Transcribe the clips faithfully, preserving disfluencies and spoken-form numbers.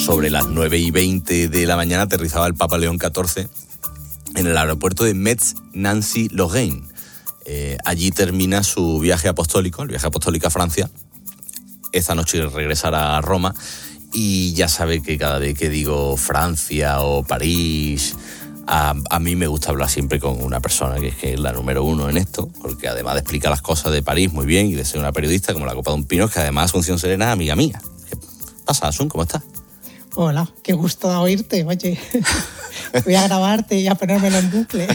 sobre las nueve y veinte de la mañana aterrizaba el Papa León catorce en el aeropuerto de Metz-Nancy-Lorraine. Eh, allí termina su viaje apostólico, el viaje apostólico a Francia. Esta noche regresará a Roma y ya sabe que cada vez que digo Francia o París, a, a mí me gusta hablar siempre con una persona que es, que es la número uno en esto, porque además de explicar las cosas de París muy bien y de ser una periodista como la Copa de un Pino, que además Asunción Serena es amiga mía. ¿Qué pasa, Asun? ¿Cómo estás? Hola, qué gusto oírte, oye. Voy a grabarte y a ponérmelo en bucle.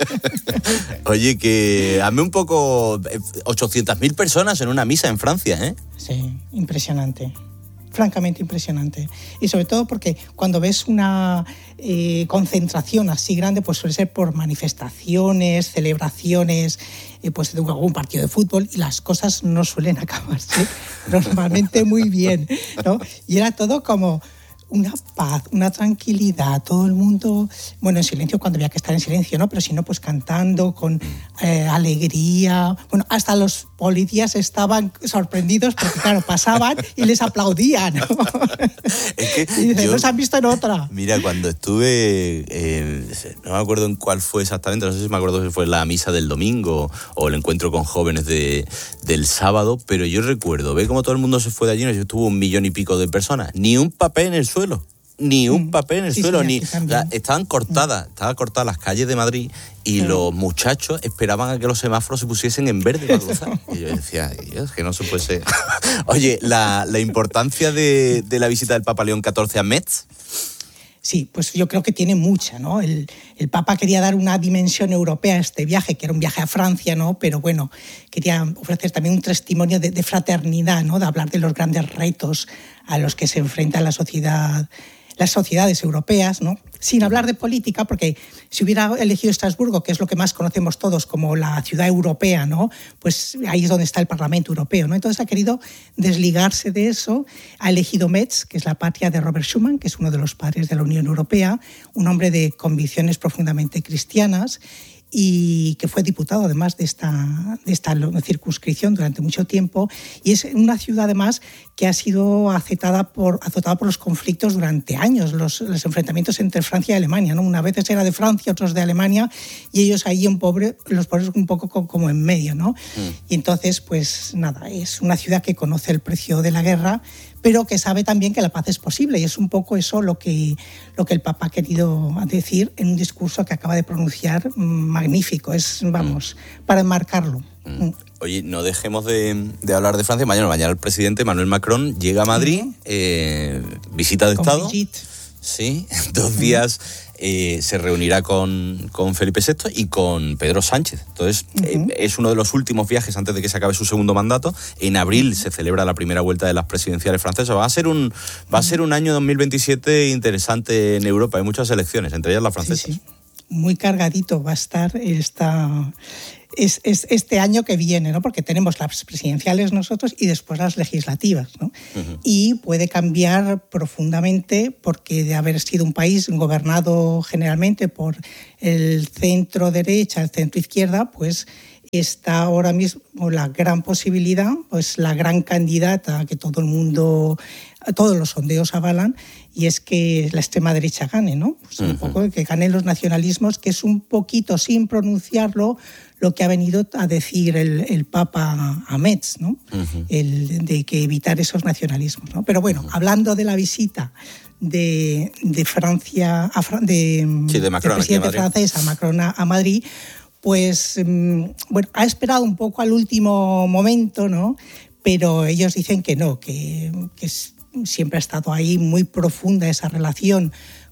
Oye, que hazme un poco... ochocientas mil personas en una misa en Francia, ¿eh? Sí, impresionante. Francamente impresionante. Y sobre todo porque cuando ves una eh, concentración así grande, pues suele ser por manifestaciones, celebraciones, eh, pues de algún partido de fútbol, y las cosas no suelen acabarse normalmente muy bien, ¿no? Y era todo como... una paz, una tranquilidad, todo el mundo, bueno, en silencio cuando había que estar en silencio, ¿no? Pero si no, pues cantando, con eh, alegría. Bueno, hasta los policías estaban sorprendidos porque, claro, pasaban y les aplaudían, ¿no? Es que y dicen, yo, no se han visto en otra. Mira, cuando estuve, eh, no me acuerdo en cuál fue exactamente, no sé si me acuerdo si fue la misa del domingo o el encuentro con jóvenes de, del sábado, pero yo recuerdo, ve cómo todo el mundo se fue de allí, no sé, estuvo un millón y pico de personas, ni un papel en el suelo. Ni un papel en el sí, suelo, sí, ni o sea, estaban cortadas, estaban cortadas las calles de Madrid y sí. Los muchachos esperaban a que los semáforos se pusiesen en verde para cruzar. Y yo decía, Dios, que no se puede ser. Oye, la, la importancia de, de la visita del Papa León catorce a Metz. Sí, pues yo creo que tiene mucha, ¿no? El, el Papa quería dar una dimensión europea a este viaje, que era un viaje a Francia, ¿no? Pero bueno, quería ofrecer también un testimonio de, de fraternidad, ¿no? De hablar de los grandes retos a los que se enfrenta la sociedad, las sociedades europeas, ¿no? Sin hablar de política, porque si hubiera elegido Estrasburgo, que es lo que más conocemos todos como la ciudad europea, ¿no? Pues ahí es donde está el Parlamento Europeo, ¿no? Entonces ha querido desligarse de eso, ha elegido Metz, que es la patria de Robert Schuman, que es uno de los padres de la Unión Europea, un hombre de convicciones profundamente cristianas, y que fue diputado además de esta, de esta circunscripción durante mucho tiempo, y es una ciudad además que ha sido azotada por, azotada por los conflictos durante años, los, los enfrentamientos entre Francia y Alemania, ¿no? Una vez era de Francia, otros de Alemania, y ellos ahí en pobre, los pobres un poco como en medio, ¿no? Mm. Y entonces, pues nada, es una ciudad que conoce el precio de la guerra, pero que sabe también que la paz es posible, y es un poco eso lo que, lo que el Papa ha querido decir en un discurso que acaba de pronunciar magnífico, es, vamos, mm. para enmarcarlo. Mm. Oye, no dejemos de, de hablar de Francia. Mañana, mañana el presidente Emmanuel Macron llega a Madrid, mm. eh, visita de Con Estado. Brigitte. Sí, dos días eh, se reunirá con, con Felipe sexto y con Pedro Sánchez. Entonces, uh-huh. eh, es uno de los últimos viajes antes de que se acabe su segundo mandato. En abril uh-huh. se celebra la primera vuelta de las presidenciales francesas. Va a ser un, va a ser un año dos mil veintisiete interesante en Europa. Hay muchas elecciones, entre ellas las francesas. Sí, sí. Muy cargadito va a estar esta... Es, es este año que viene, ¿no? Porque tenemos las presidenciales nosotros y después las legislativas, ¿no? Uh-huh. Y puede cambiar profundamente porque de haber sido un país gobernado generalmente por el centro derecha, el centro izquierda, pues está ahora mismo la gran posibilidad, pues la gran candidata que todo el mundo, todos los sondeos avalan, y es que la extrema derecha gane, ¿no? Pues uh-huh. un poco que ganen los nacionalismos, que es un poquito, sin pronunciarlo, lo que ha venido a decir el, el Papa a Metz, ¿no? Uh-huh. El de que evitar esos nacionalismos, ¿no? Pero bueno, uh-huh. hablando de la visita de, de Francia, a, de, sí, de Macron, del presidente francés a Macron a, a Madrid, pues bueno, ha esperado un poco al último momento, ¿no? Pero ellos dicen que no, que, que siempre ha estado ahí muy profunda esa relación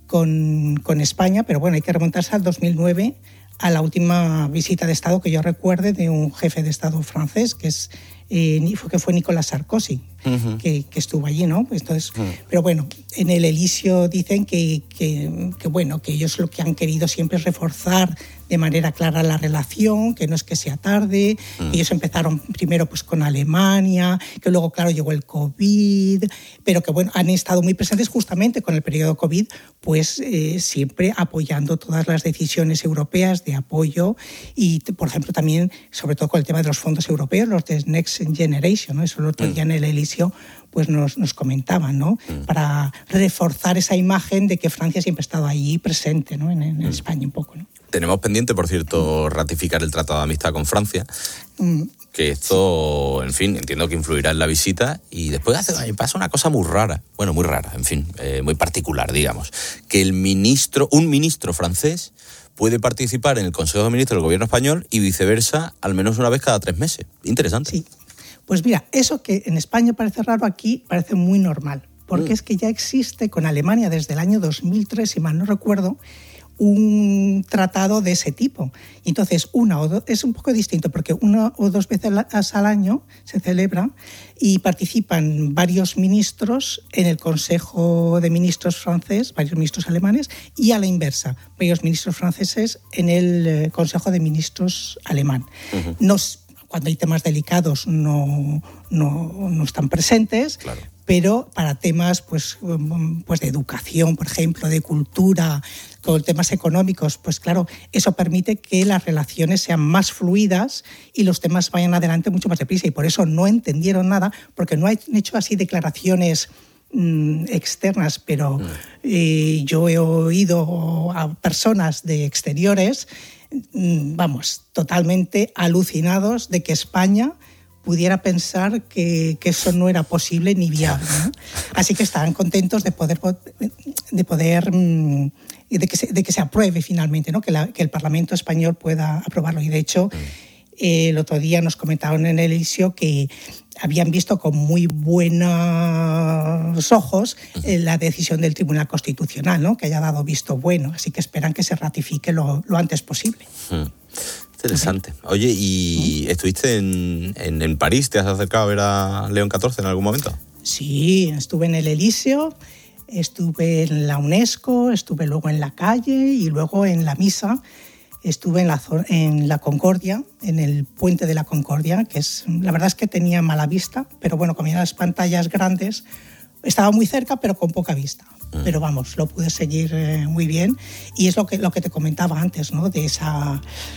con, con España, pero bueno, hay que remontarse al dos mil nueve, a la última visita de Estado que yo recuerde de un jefe de Estado francés, que es eh, que fue Nicolas Sarkozy, uh-huh. que, que estuvo allí, ¿no? Entonces, uh-huh. Pero bueno, en el Elíseo dicen que, que, que, bueno, que ellos lo que han querido siempre es reforzar de manera clara la relación, que no es que sea tarde, uh-huh. que ellos empezaron primero pues con Alemania, que luego, claro, llegó el COVID, pero que bueno, han estado muy presentes justamente con el periodo COVID, pues eh, siempre apoyando todas las decisiones europeas de apoyo y, por ejemplo, también, sobre todo con el tema de los fondos europeos, los de Next Next Generation, ¿no? Eso el otro día en el Elíseo pues nos, nos comentaban, ¿no? Mm. Para reforzar esa imagen de que Francia siempre ha estado ahí presente, ¿no? En, en mm. España un poco, ¿no? Tenemos pendiente, por cierto, ratificar el Tratado de Amistad con Francia, mm. que esto, sí. en fin, entiendo que influirá en la visita, y después hace, pasa una cosa muy rara, bueno, muy rara, en fin, eh, muy particular, digamos, que el ministro, un ministro francés puede participar en el Consejo de Ministros del Gobierno español y viceversa al menos una vez cada tres meses. Interesante. Sí. Pues mira, eso que en España parece raro, aquí parece muy normal, porque mm. es que ya existe con Alemania desde el año dos mil tres, si mal no recuerdo, un tratado de ese tipo. Y entonces, una o dos, es un poco distinto, porque una o dos veces al año se celebra y participan varios ministros en el Consejo de Ministros francés, varios ministros alemanes, y a la inversa, varios ministros franceses en el Consejo de Ministros alemán. Uh-huh. Nos Cuando hay temas delicados no, no, no están presentes, claro. Pero para temas pues, pues de educación, por ejemplo, de cultura, con temas económicos, pues claro, eso permite que las relaciones sean más fluidas y los temas vayan adelante mucho más deprisa. Y por eso no entendieron nada, porque no han hecho así declaraciones mmm, externas, pero mm. eh, yo he oído a personas de exteriores, vamos, totalmente alucinados de que España pudiera pensar que, que eso no era posible ni viable, ¿no? Así que estaban contentos de poder, de poder, de que se, de que se apruebe finalmente, ¿no? Que, la, que el Parlamento español pueda aprobarlo. Y de hecho, eh, el otro día nos comentaron en el Elíseo que habían visto con muy buenos ojos eh, la decisión del Tribunal Constitucional, ¿no? Que haya dado visto bueno. Así que esperan que se ratifique lo, lo antes posible. Hmm. Interesante. Oye, ¿y ¿Mm? estuviste en, en, en París? ¿Te has acercado a ver a León catorce en algún momento? Sí, estuve en el Elíseo, estuve en la UNESCO, estuve luego en la calle y luego en la misa. Estuve en la, en la Concordia, en el puente de la Concordia, que es, la verdad es que tenía mala vista, pero bueno, como eran las pantallas grandes, estaba muy cerca, pero con poca vista. Mm. Pero vamos, lo pude seguir eh, muy bien. Y es lo que, lo que te comentaba antes, ¿no? De esa,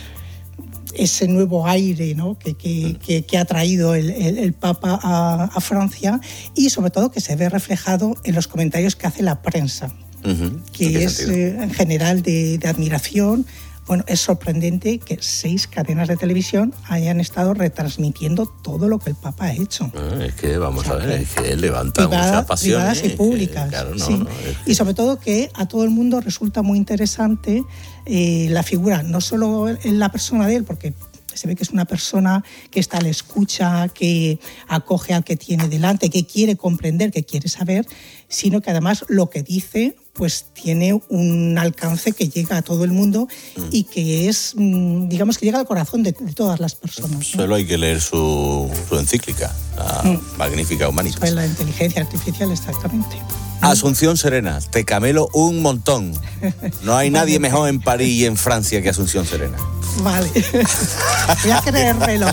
ese nuevo aire, ¿no? que, que, que, que ha traído el, el, el Papa a, a Francia, y sobre todo que se ve reflejado en los comentarios que hace la prensa, uh-huh. que es eh, en general de, de admiración. Bueno, es sorprendente que seis cadenas de televisión hayan estado retransmitiendo todo lo que el Papa ha hecho. Ah, es que, vamos o sea, a ver, es que levanta privada, muchas pasiones. Privadas y públicas. Que, claro, no, sí. no, es que... Y sobre todo que a todo el mundo resulta muy interesante eh, la figura, no solo en la persona de él, porque se ve que es una persona que está a la escucha, que acoge al que tiene delante, que quiere comprender, que quiere saber, sino que además lo que dice pues tiene un alcance que llega a todo el mundo mm. y que es, digamos, que llega al corazón de, de todas las personas, ¿no? Solo hay que leer su, su encíclica, la mm. Magnificat Humanitas. Sobre la inteligencia artificial, exactamente. Asunción Serena, te camelo un montón. No hay nadie mejor en París y en Francia que Asunción Serena. Vale, voy a creérmelo.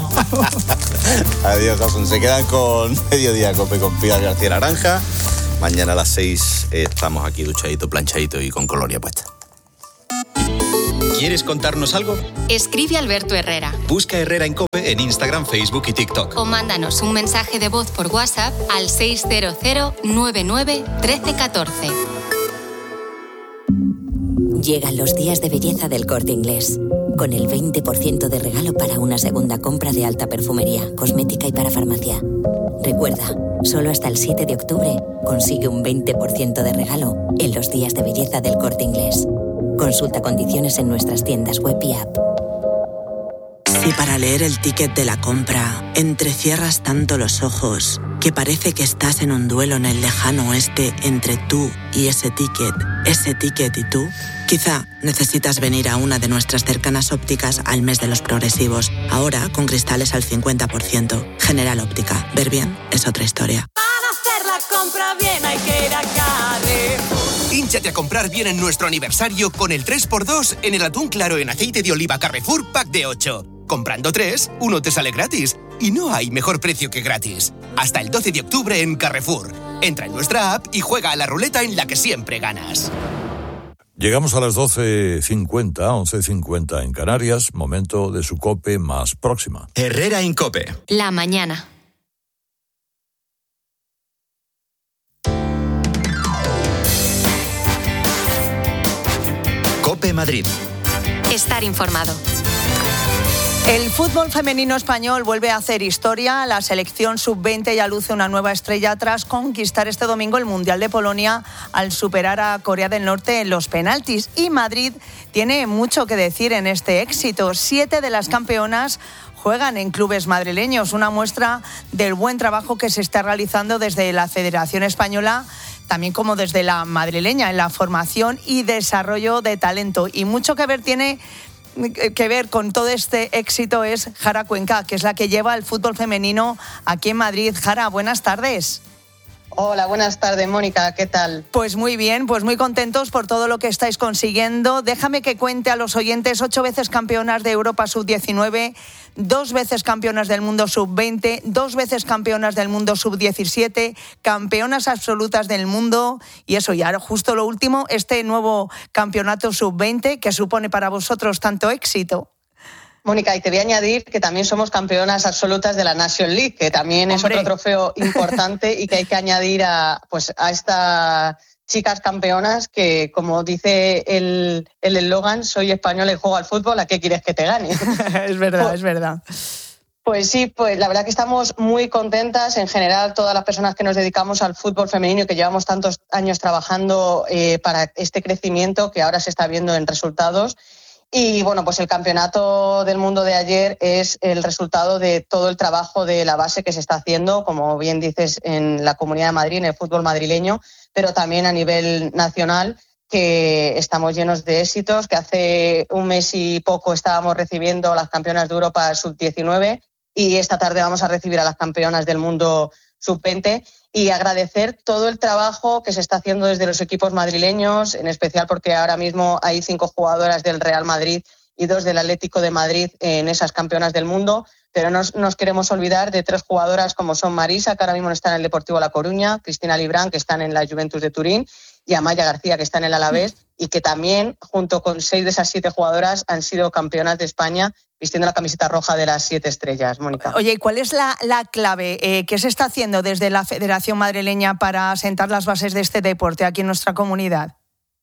Adiós, Asun. Se quedan con Mediodía Cope con Pilar García Naranja. Mañana a las seis eh, estamos aquí duchadito, planchadito y con colonia puesta. ¿Quieres contarnos algo? Escribe a Alberto Herrera. Busca Herrera en COPE en Instagram, Facebook y TikTok. O mándanos un mensaje de voz por WhatsApp al seis cero cero nueve nueve uno tres uno cuatro. Llegan los días de belleza del Corte Inglés, con el veinte por ciento de regalo para una segunda compra de alta perfumería, cosmética y para farmacia. Recuerda, solo hasta el siete de octubre consigue un veinte por ciento de regalo en los días de belleza del Corte Inglés. Consulta condiciones en nuestras tiendas web y app. Si para leer el ticket de la compra entrecierras tanto los ojos que parece que estás en un duelo en el lejano oeste entre tú y ese ticket, ese ticket y tú, quizá necesitas venir a una de nuestras cercanas ópticas al mes de los progresivos, ahora con cristales al cincuenta por ciento. General Óptica, ver bien es otra historia. Para hacer la compra bien hay que ir a Carrefour. Hínchate a comprar bien en nuestro aniversario con el tres por dos en el atún claro en aceite de oliva Carrefour Pack de ocho. Comprando tres, uno te sale gratis. Y no hay mejor precio que gratis. Hasta el doce de octubre en Carrefour. Entra en nuestra app y juega a la ruleta en la que siempre ganas. Llegamos a las doce cincuenta, once cincuenta en Canarias, momento de su COPE más próxima. Herrera en COPE. La mañana. COPE Madrid. Estar informado. El fútbol femenino español vuelve a hacer historia. La selección sub veinte ya luce una nueva estrella tras conquistar este domingo el Mundial de Polonia al superar a Corea del Norte en los penaltis. Y Madrid tiene mucho que decir en este éxito. Siete de las campeonas juegan en clubes madrileños, una muestra del buen trabajo que se está realizando desde la Federación Española, también como desde la madrileña, en la formación y desarrollo de talento. Y mucho que ver tiene que ver con todo este éxito es Jara Cuenca, que es la que lleva el fútbol femenino aquí en Madrid. Jara, buenas tardes. Hola, buenas tardes, Mónica, ¿qué tal? Pues muy bien, pues muy contentos por todo lo que estáis consiguiendo. Déjame que cuente a los oyentes: ocho veces campeonas de Europa sub diecinueve, dos veces campeonas del mundo sub veinte, dos veces campeonas del mundo sub diecisiete, campeonas absolutas del mundo, y eso, y ahora justo lo último, este nuevo campeonato sub veinte que supone para vosotros tanto éxito. Mónica, y te voy a añadir que también somos campeonas absolutas de la Nation League, que también es ¡Hombre! Otro trofeo importante y que hay que añadir a, pues, a estas chicas campeonas que, como dice el eslogan, soy española y juego al fútbol, ¿a qué quieres que te gane? Es verdad, pues, es verdad. Pues sí, pues la verdad que estamos muy contentas en general, todas las personas que nos dedicamos al fútbol femenino y que llevamos tantos años trabajando eh, para este crecimiento que ahora se está viendo en resultados. Y bueno, pues el campeonato del mundo de ayer es el resultado de todo el trabajo de la base que se está haciendo, como bien dices, en la Comunidad de Madrid, en el fútbol madrileño, pero también a nivel nacional, que estamos llenos de éxitos, que hace un mes y poco estábamos recibiendo a las campeonas de Europa sub diecinueve y esta tarde vamos a recibir a las campeonas del mundo sub veinte, y agradecer todo el trabajo que se está haciendo desde los equipos madrileños, en especial porque ahora mismo hay cinco jugadoras del Real Madrid y dos del Atlético de Madrid en esas campeonas del mundo, pero no nos queremos olvidar de tres jugadoras como son Marisa, que ahora mismo está en el Deportivo La Coruña, Cristina Librán, que están en la Juventus de Turín, y Amaya García, que está en el Alavés, y que también, junto con seis de esas siete jugadoras, han sido campeonas de España vistiendo la camiseta roja de las siete estrellas, Mónica. Oye, ¿y cuál es la, la clave? Eh, ¿Qué se está haciendo desde la Federación Madrileña para sentar las bases de este deporte aquí en nuestra comunidad?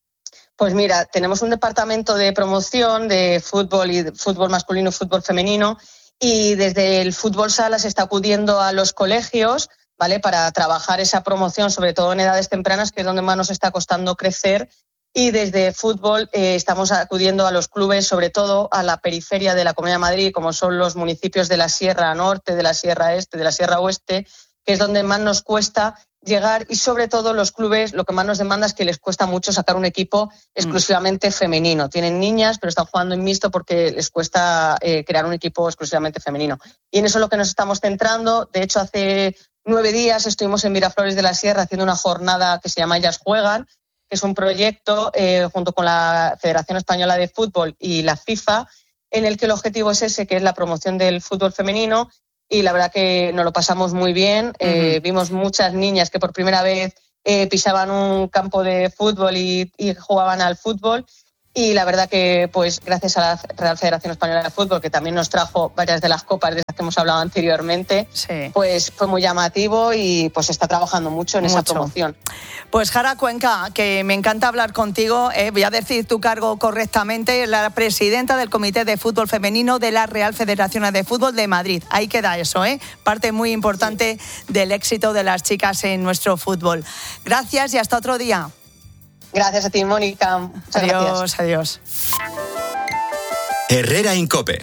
Pues mira, tenemos un departamento de promoción de fútbol y fútbol masculino y fútbol femenino, y desde el fútbol sala se está acudiendo a los colegios, ¿vale?, para trabajar esa promoción, sobre todo en edades tempranas, que es donde más nos está costando crecer. Y desde fútbol eh, estamos acudiendo a los clubes, sobre todo a la periferia de la Comunidad de Madrid, como son los municipios de la Sierra Norte, de la Sierra Este, de la Sierra Oeste, que es donde más nos cuesta llegar, y sobre todo los clubes, lo que más nos demanda es que les cuesta mucho sacar un equipo exclusivamente mm. femenino. Tienen niñas, pero están jugando en mixto porque les cuesta eh, crear un equipo exclusivamente femenino. Y en eso es lo que nos estamos centrando. De hecho, hace nueve días estuvimos en Miraflores de la Sierra haciendo una jornada que se llama Ellas Juegan, que es un proyecto eh, junto con la Federación Española de Fútbol y la FIFA, en el que el objetivo es ese, que es la promoción del fútbol femenino, y la verdad que nos lo pasamos muy bien. Uh-huh. Eh, vimos muchas niñas que por primera vez eh, pisaban un campo de fútbol y, y jugaban al fútbol, y la verdad que, pues, gracias a la Real Federación Española de Fútbol, que también nos trajo varias de las copas de las que hemos hablado anteriormente, sí. pues fue muy llamativo y pues está trabajando mucho en mucho. esa promoción. Pues Jara Cuenca, que me encanta hablar contigo, eh, voy a decir tu cargo correctamente, la presidenta del Comité de Fútbol Femenino de la Real Federación de Fútbol de Madrid. Ahí queda eso, ¿eh? Parte muy importante sí. del éxito de las chicas en nuestro fútbol. Gracias y hasta otro día. Gracias a ti, Mónica. Muchas adiós, gracias. adiós. Herrera en COPE.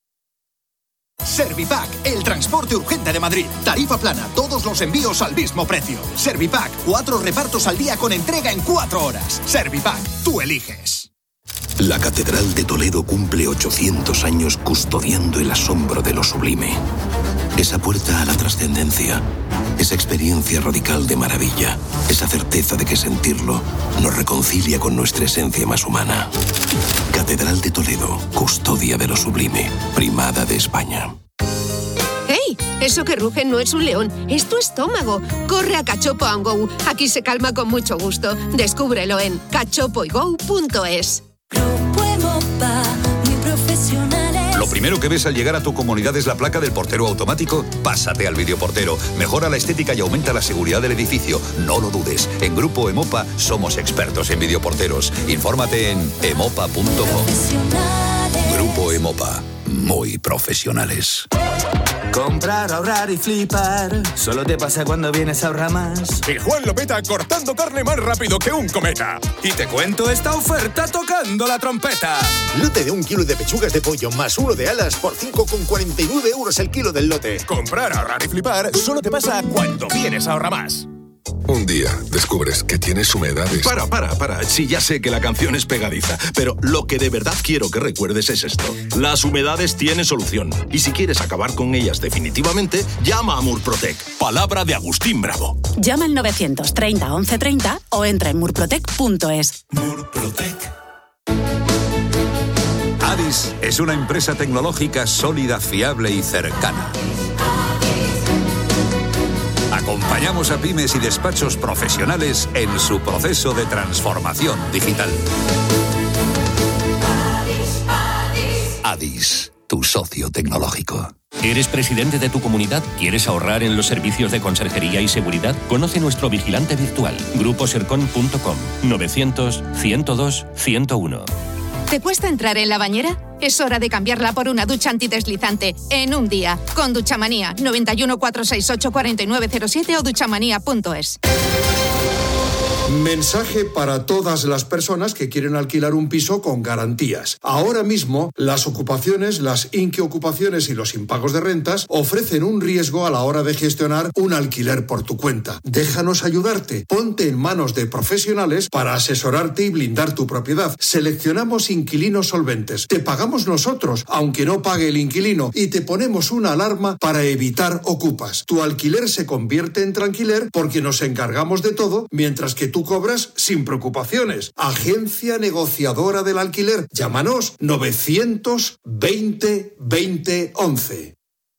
Servipack, el transporte urgente de Madrid. Tarifa plana, todos los envíos al mismo precio. Servipack, cuatro repartos al día con entrega en cuatro horas. Servipack, tú eliges. La Catedral de Toledo cumple ochocientos años custodiando el asombro de lo sublime. Esa puerta a la trascendencia, esa experiencia radical de maravilla, esa certeza de que sentirlo nos reconcilia con nuestra esencia más humana. Catedral de Toledo, custodia de lo sublime, primada de España. ¡Hey! Eso que ruge no es un león, es tu estómago. Corre a Cachopo and Go. Aquí se calma con mucho gusto. Descúbrelo en cachopo y go punto es. Propuemopa, muy profesionales. ¿Lo primero que ves al llegar a tu comunidad es la placa del portero automático? Pásate al videoportero. Mejora la estética y aumenta la seguridad del edificio. No lo dudes. En Grupo Emopa somos expertos en videoporteros. Infórmate en emopa punto com. Grupo Emopa. Muy profesionales. Comprar, ahorrar y flipar. Solo te pasa cuando vienes a Ahorra Más. Y Juan lo peta cortando carne más rápido que un cometa. Y te cuento esta oferta tocando la trompeta. Lote de un kilo de pechugas de pollo más uno de alas por cinco con cuarenta y nueve euros el kilo del lote. Comprar, ahorrar y flipar solo te pasa cuando vienes a Ahorra Más. Un día descubres que tienes humedades. Para, para, para. Sí, ya sé que la canción es pegadiza, pero lo que de verdad quiero que recuerdes es esto. Las humedades tienen solución. Y si quieres acabar con ellas definitivamente, llama a Murprotec. Palabra de Agustín Bravo. Llama al novecientos treinta once treinta o entra en murprotec punto es. Murprotec. Adis es una empresa tecnológica sólida, fiable y cercana. Acompañamos a pymes y despachos profesionales en su proceso de transformación digital. Adis, tu socio tecnológico. ¿Eres presidente de tu comunidad? ¿Quieres ahorrar en los servicios de conserjería y seguridad? Conoce nuestro vigilante virtual. grupo sercon punto com. novecientos ciento dos ciento uno. ¿Te cuesta entrar en la bañera? Es hora de cambiarla por una ducha antideslizante en un día. Con Duchamanía. noventa y uno, cuatrocientos sesenta y ocho, cuarenta y nueve cero siete o duchamanía punto es. Mensaje para todas las personas que quieren alquilar un piso con garantías. Ahora mismo, las ocupaciones, las inquiocupaciones y los impagos de rentas ofrecen un riesgo a la hora de gestionar un alquiler por tu cuenta. Déjanos ayudarte. Ponte en manos de profesionales para asesorarte y blindar tu propiedad. Seleccionamos inquilinos solventes. Te pagamos nosotros, aunque no pague el inquilino, y te ponemos una alarma para evitar ocupas. Tu alquiler se convierte en tranquiler porque nos encargamos de todo, mientras que tú cobras sin preocupaciones. Agencia negociadora del alquiler. Llámanos novecientos veinte veinte once.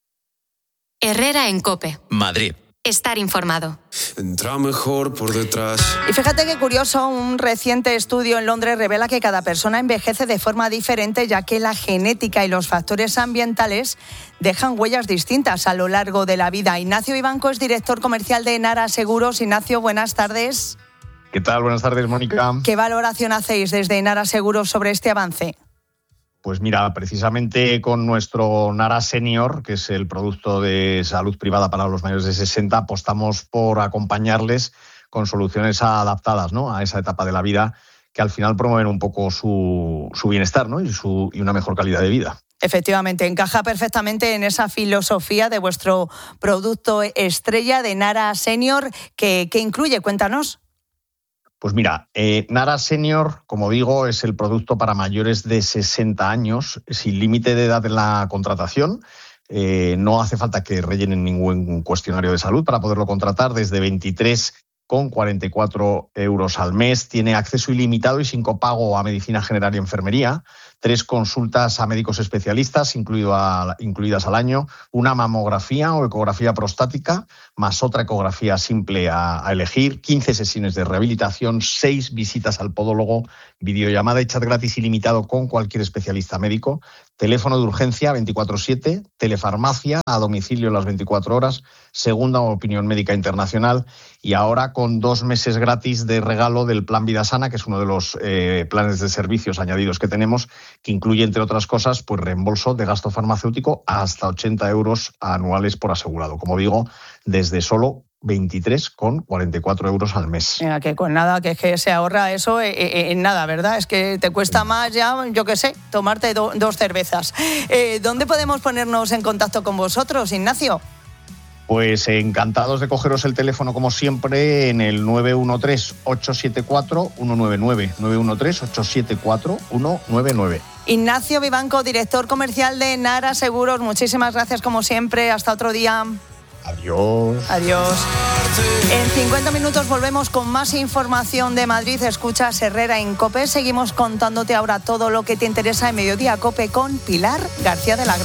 Herrera en COPE. Madrid. Estar informado. Entra mejor por detrás. Y fíjate qué curioso, un reciente estudio en Londres revela que cada persona envejece de forma diferente, ya que la genética y los factores ambientales dejan huellas distintas a lo largo de la vida. Ignacio Vivanco es director comercial de Nara Seguros. Ignacio, buenas tardes. ¿Qué tal? Buenas tardes, Mónica. ¿Qué valoración hacéis desde Nara Seguros sobre este avance? Pues mira, precisamente con nuestro Nara Senior, que es el producto de salud privada para los mayores de sesenta, apostamos por acompañarles con soluciones adaptadas, ¿no?, a esa etapa de la vida, que al final promueven un poco su, su bienestar, ¿no?, y, su, y una mejor calidad de vida. Efectivamente, encaja perfectamente en esa filosofía de vuestro producto estrella de Nara Senior, que, que incluye, cuéntanos. Pues mira, eh, Nara Senior, como digo, es el producto para mayores de sesenta años, sin límite de edad en la contratación. Eh, no hace falta que rellenen ningún cuestionario de salud para poderlo contratar, desde veintitrés con cuarenta y cuatro euros al mes. Tiene acceso ilimitado y sin copago a medicina general y enfermería. Tres consultas a médicos especialistas incluido a, incluidas al año, una mamografía o ecografía prostática, más otra ecografía simple a, a elegir, quince sesiones de rehabilitación, seis visitas al podólogo, videollamada y chat gratis ilimitado con cualquier especialista médico, teléfono de urgencia veinticuatro siete, telefarmacia a domicilio las veinticuatro horas, segunda opinión médica internacional y ahora con dos meses gratis de regalo del Plan Vida Sana, que es uno de los eh, planes de servicios añadidos que tenemos, que incluye, entre otras cosas, pues reembolso de gasto farmacéutico hasta ochenta euros anuales por asegurado. Como digo, desde solo veintitrés con cuarenta y cuatro euros al mes. Mira, que con nada, que es que se ahorra eso en, en nada, ¿verdad? Es que te cuesta más ya, yo qué sé, tomarte do, dos cervezas. Eh, ¿Dónde podemos ponernos en contacto con vosotros, Ignacio? Pues encantados de cogeros el teléfono, como siempre, en el nueve uno tres, ocho siete cuatro, uno nueve nueve, nueve uno tres, ocho siete cuatro, uno nueve nueve. Ignacio Vivanco, director comercial de Nara Seguros, muchísimas gracias como siempre, hasta otro día. Adiós. Adiós. En cincuenta minutos volvemos con más información de Madrid. Escuchas Herrera en COPE. Seguimos contándote ahora todo lo que te interesa en Mediodía COPE con Pilar García de la Granja.